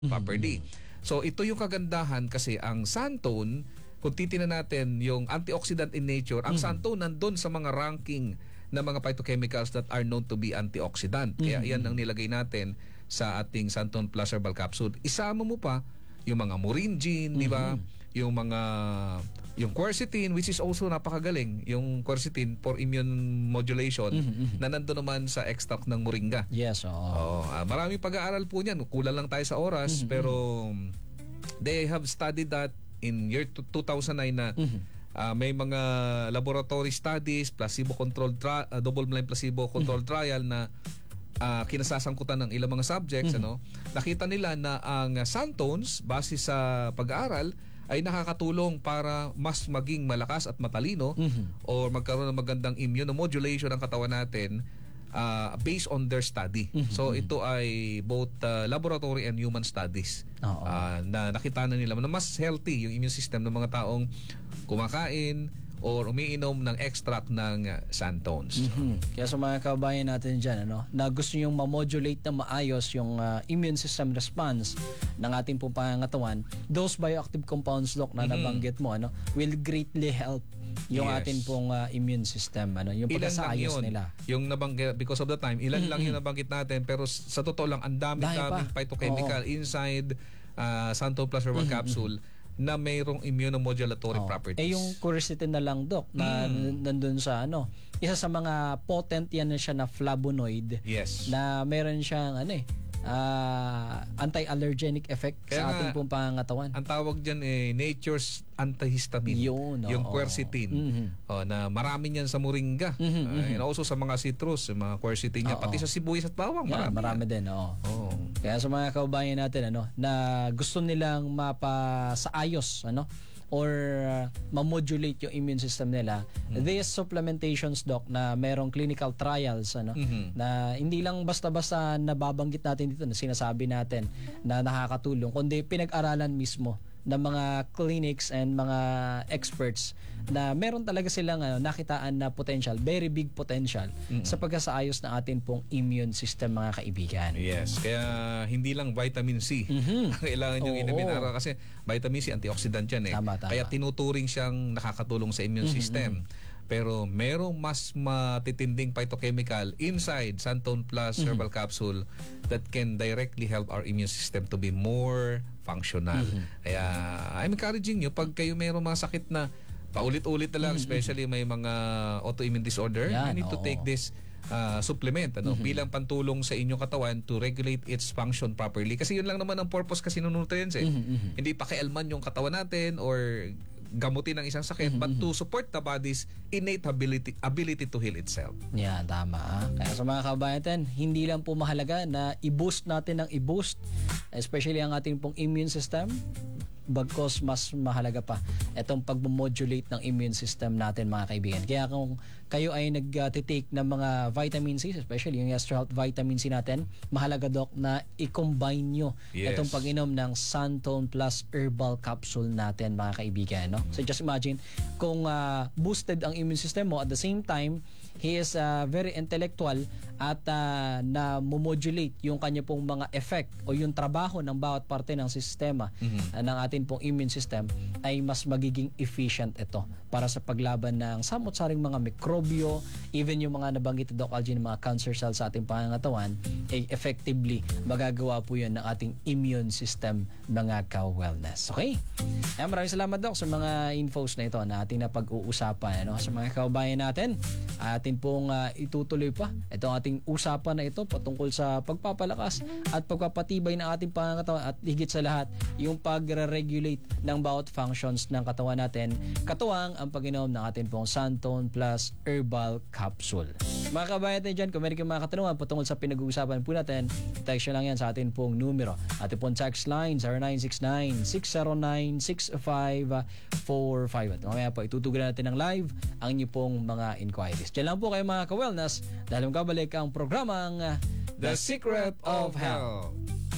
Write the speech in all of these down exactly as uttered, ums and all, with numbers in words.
properly. So ito yung kagandahan kasi ang sandtone, kung titingnan natin yung antioxidant in nature, ang Mm-hmm. sandtone nandun sa mga ranking ng mga phytochemicals that are known to be antioxidant. Kaya yan ang nilagay natin sa ating Sandtone Plus Herbal Capsule. Isama mo pa yung mga moringin, di ba? Yung mga yung quercetin, which is also napakagaling, yung quercetin for immune modulation, na nandun naman sa extract ng moringa. Yes, oo. Oh, uh, maraming pag-aaral po niyan. Kulang lang tayo sa oras, pero they have studied that in year two thousand nine na uh, may mga laboratory studies, placebo-controlled tri- uh, double-blind placebo-controlled trial na uh, kinasasangkutan ng ilang mga subjects. Ano, nakita nila na ang sandtones, base sa pag-aaral, ay nakakatulong para mas maging malakas at matalino or magkaroon ng magandang immunomodulation ng katawan natin uh, based on their study. So ito ay both uh, laboratory and human studies uh, na nakita na nila na mas healthy yung immune system ng mga taong kumakain or umiinom ng extract ng uh, sandtones. Mm-hmm. Kaya sa mga kabayan natin dyan, ano, na gusto nyo ma-modulate na maayos yung uh, immune system response ng ating pong pangangatawan, those bioactive compounds, Doc, na nabanggit mo, ano, will greatly help yung Yes. ating pong uh, immune system, ano, yung pagkasaayos nila. Yung nabanggit, because of the time, ilan lang yung nabanggit natin, pero sa totoo lang, ang dami-daming phytochemical inside uh, Sandtone Plus Herbal Capsule na mayroong immunomodulatory Oh. properties. Eh yung quercetin na lang, Doc, na mm. nandun sa ano, isa sa mga potent yan na siya na flavonoid. Yes. Na meron siyang ano eh, uh, anti-allergenic effect Kaya sa ating nga, pong pangangatawan. Ang tawag dyan eh, nature's antihistamine. Yun, yung oo. quercetin. Mm-hmm. Oh, na marami niyan sa moringa. Mm-hmm, Uh, mm-hmm. and also sa mga citrus, yung mga quercetin niya. Oo. Pati sa sibuyas at bawang. Yeah, Marami, marami yan. din, oo. Oh. Kaya sa mga kaubayan natin, ano, na gusto nilang mapasaayos, ano, or uh, ma-modulate yung immune system nila, mm-hmm. these supplementations, Doc, na merong clinical trials, ano, Mm-hmm. na hindi lang basta-basta nababanggit natin dito, na sinasabi natin na nakakatulong, kundi pinag-aralan mismo ng mga clinics and mga experts na meron talaga silang ano, nakitaan na potential, very big potential mm-hmm. sa pagkasaayos ng atin pong immune system, mga kaibigan. Yes, kaya hindi lang vitamin C Mhm. kailangan yung Oo. inumin araw kasi vitamin C antioxidant yan eh. Tama, tama. Kaya tinuturing siyang nakakatulong sa immune system. Pero merong mas matitinding phytochemical inside Sandtone Plus Herbal Capsule that can directly help our immune system to be more functional. Kaya I'm encouraging you, pag kayo mayroong mga sakit na paulit-ulit na lang, especially may mga autoimmune disorder, Yan, you need to oo. take this uh, supplement ano bilang pantulong sa inyong katawan to regulate its function properly. Kasi yun lang naman ang purpose kasi ng nutrients eh. Hindi pakialman yung katawan natin or gamutin ang isang sakit, but to support the body's innate ability ability to heal itself. Yan, tama. Ah. Kaya sa mga kabayan, hindi lang po mahalaga na i-boost natin ng i-boost, especially ang ating pong immune system, bagkos mas mahalaga pa itong pag-modulate ng immune system natin, mga kaibigan. Kaya kung kayo ay nag-take ng mga vitamin C, especially yung Extra Health Vitamin C natin, mahalaga, Doc, na i-combine nyo Yes. itong pag-inom ng Sandtone Plus Herbal Capsule natin, mga kaibigan. No? So just imagine kung uh, boosted ang immune system mo, at the same time he is uh, very intellectual at uh, na modulate yung kanya pong mga effect o yung trabaho ng bawat parte ng sistema Mhm. uh, ng atin pong immune system, ay mas magiging efficient ito para sa paglaban ng samot-saring mga mikrobyo, even yung mga nabanggit ni Doc Algin, mga cancer cells sa ating pangangatawan, ay effectively magagawa po yun ng ating immune system, mga ka-wellness. Okay? Ay, maraming salamat, Doc, sa mga infos na ito na ating napag-uusapan, ano, sa mga kababayan natin. Atin pong uh, itutuloy pa itong ating usapan na ito patungkol sa pagpapalakas at pagpapatibay ng ating pangangatawan, at higit sa lahat yung pag-regulate ng bawat functions ng katawan natin, katuwang ang pag-inom ng ating pong Sandtone Plus Herbal Capsule. Mga kabayan natin dyan, kung meron kayong mga katanungan patungkol sa pinag-uusapan po natin, text nyo lang yan sa atin pong numero. Ating pong text line zero nine six nine, six zero nine, six five four five. At mamaya po itutugan natin ng live ang inyo pong mga inquiries. Diyan lang po kayo, mga ka-wellness, dahil magkabalik ang programang The Secret of Health.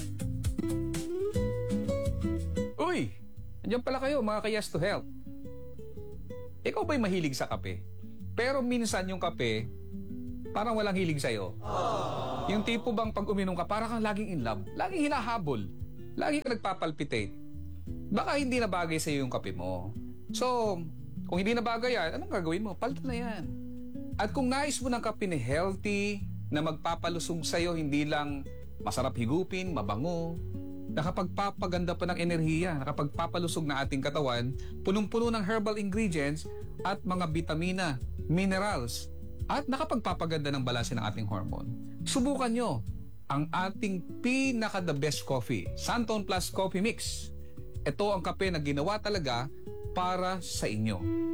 Uy! Andiyan pala kayo, mga ka-Yes to Health. Ikaw ba'y mahilig sa kape? Pero minsan yung kape, parang walang hilig sa'yo. Yung tipo bang pag uminom ka, parang kang laging in love, laging hinahabol. lagi ka nagpapalpitate, baka hindi na bagay sa iyo yung kape mo. So, kung hindi na bagay yan, anong gagawin mo? Palitan na yan. At kung nais mo ng kape na healthy, na magpapalusog sa iyo, hindi lang masarap higupin, mabango, nakapagpapaganda pa ng enerhiya, nakapagpapalusog na ating katawan, punong-puno ng herbal ingredients at mga vitamina, minerals, at nakapagpapaganda ng balanse ng ating hormone. Subukan nyo ang ating pinaka-the best coffee, Santon Plus Coffee Mix. Ito ang kape na ginawa talaga para sa inyo.